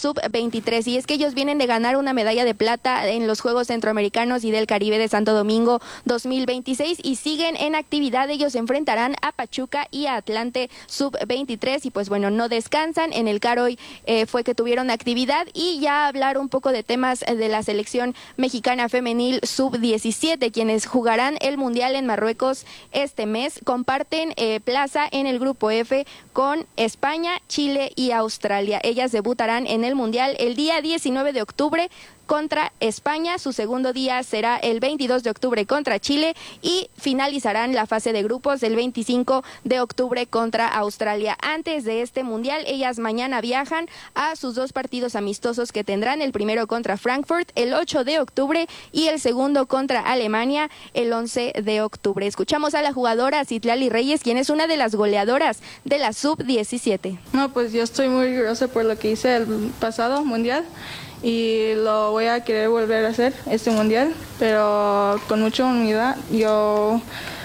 sub-23. Y es que ellos vienen de ganar una medalla de plata en los Juegos Centroamericanos y del Caribe de Santo Domingo 2026 y siguen en actividad. Ellos se enfrentarán a Pachuca y a Atlante sub-23 y pues bueno, no descansan. En el CAR hoy fue que tuvieron actividad y ya hablar un poco de temas de la selección mexicana femenil sub-17, quienes jugarán el Mundial en Marruecos este mes. Comparten plaza en el grupo F con España, Chile y Australia. Ellas debutarán en el Mundial el día 19 de octubre contra España, su segundo día será el 22 de octubre contra Chile y finalizarán la fase de grupos el 25 de octubre contra Australia. Antes de este mundial, ellas mañana viajan a sus dos partidos amistosos que tendrán, el primero contra Frankfurt el 8 de octubre y el segundo contra Alemania el 11 de octubre. Escuchamos a la jugadora Citlali Reyes, quien es una de las goleadoras de la sub-17. No, pues yo estoy muy orgullosa por lo que hice el pasado mundial y lo voy a querer volver a hacer este mundial, pero con mucha humildad. Yo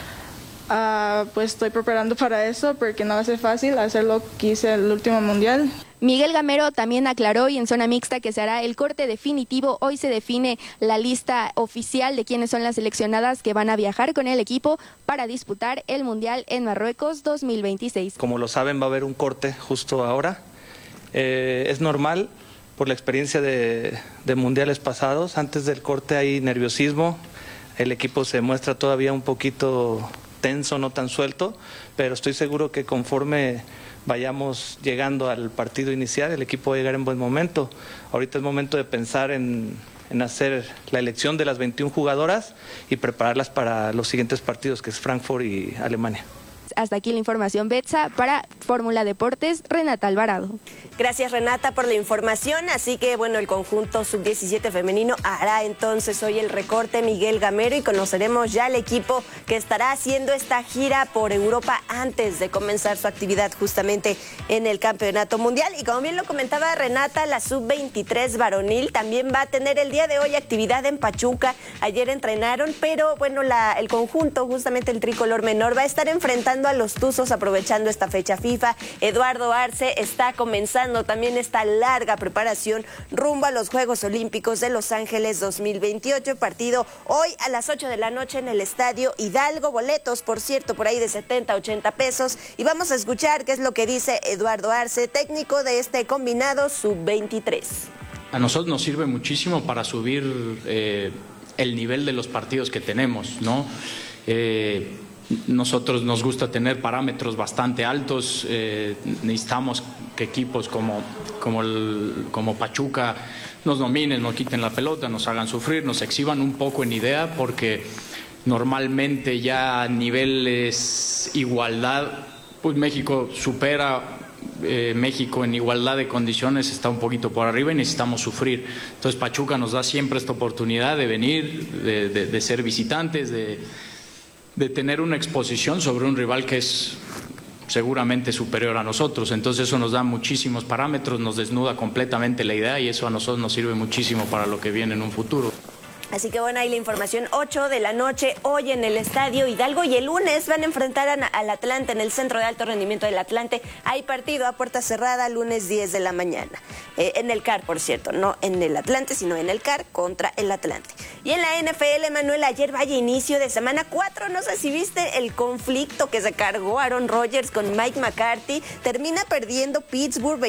pues estoy preparando para eso porque no va a ser fácil hacer lo que hice el último mundial. Miguel Gamero también aclaró y en zona mixta que se hará el corte definitivo. Hoy se define la lista oficial de quiénes son las seleccionadas que van a viajar con el equipo para disputar el Mundial en Marruecos 2026. Como lo saben, va a haber un corte justo ahora. Es normal por la experiencia de mundiales pasados. Antes del corte hay nerviosismo, el equipo se muestra todavía un poquito tenso, no tan suelto, pero estoy seguro que conforme vayamos llegando al partido inicial, el equipo va a llegar en buen momento. Ahorita es momento de pensar en hacer la elección de las 21 jugadoras y prepararlas para los siguientes partidos, que es Frankfurt y Alemania. Hasta aquí la información, Betsa. Para Fórmula Deportes, Renata Alvarado. Gracias, Renata, por la información. Así que, bueno, el conjunto sub-17 femenino hará entonces hoy el recorte Miguel Gamero y conoceremos ya el equipo que estará haciendo esta gira por Europa antes de comenzar su actividad justamente en el Campeonato Mundial. Y como bien lo comentaba Renata, la sub-23 varonil también va a tener el día de hoy actividad en Pachuca. Ayer entrenaron, pero bueno, el conjunto, justamente el tricolor menor, va a estar enfrentando a los Tuzos aprovechando esta fecha FIFA. Eduardo Arce está comenzando también esta larga preparación rumbo a los Juegos Olímpicos de Los Ángeles 2028. Partido hoy a las 8 de la noche en el Estadio Hidalgo. Boletos, por cierto, por ahí de 70, 80 pesos. Y vamos a escuchar qué es lo que dice Eduardo Arce, técnico de este combinado sub-23. A nosotros nos sirve muchísimo para subir el nivel de los partidos que tenemos, ¿no? Nosotros nos gusta tener parámetros bastante altos, necesitamos que equipos como Pachuca nos dominen, nos quiten la pelota, nos hagan sufrir, nos exhiban un poco en idea, porque normalmente ya a niveles igualdad, pues México supera, México en igualdad de condiciones está un poquito por arriba y necesitamos sufrir. Entonces Pachuca nos da siempre esta oportunidad de venir, de ser visitantes, de tener una exposición sobre un rival que es seguramente superior a nosotros. Entonces eso nos da muchísimos parámetros, nos desnuda completamente la idea y eso a nosotros nos sirve muchísimo para lo que viene en un futuro. Así que bueno, ahí la información, 8 de la noche, hoy en el Estadio Hidalgo, y el lunes van a enfrentar al Atlante en el Centro de Alto Rendimiento del Atlante. Hay partido a puerta cerrada, lunes 10 de la mañana. En el CAR, por cierto, no en el Atlante, sino en el CAR contra el Atlante. Y en la NFL, Manuel, ayer vaya inicio de semana 4, no sé si viste el conflicto que se cargó Aaron Rodgers con Mike McCarthy. Termina perdiendo Pittsburgh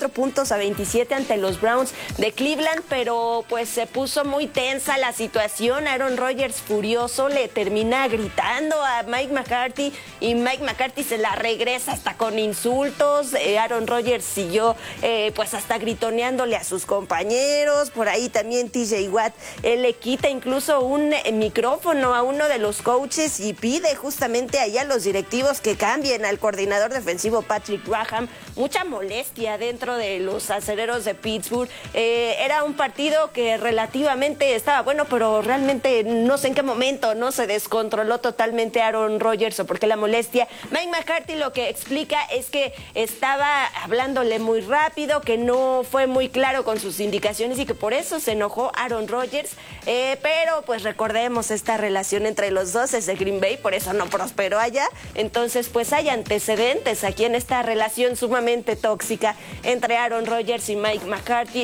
24-27 ante los Browns de Cleveland, pero pues se puso muy tensa la situación. Aaron Rodgers, furioso, le termina gritando a Mike McCarthy y Mike McCarthy se la regresa hasta con insultos. Aaron Rodgers siguió pues hasta gritoneándole a sus compañeros. Por ahí también TJ Watt le quita incluso un micrófono a uno de los coaches y pide justamente ahí a los directivos que cambien al coordinador defensivo Patrick Graham. Mucha molestia dentro de los acereros de Pittsburgh. Era un partido que relativamente estaba bueno, pero realmente no sé en qué momento no se descontroló totalmente Aaron Rodgers o por qué la molestia. Mike McCarthy lo que explica es que estaba hablándole muy rápido, que no fue muy claro con sus indicaciones y que por eso se enojó Aaron Rodgers, pero pues recordemos esta relación entre los dos es de Green Bay, por eso no prosperó allá. Entonces pues hay antecedentes aquí en esta relación sumamente tóxica entre Aaron Rodgers y Mike McCarthy.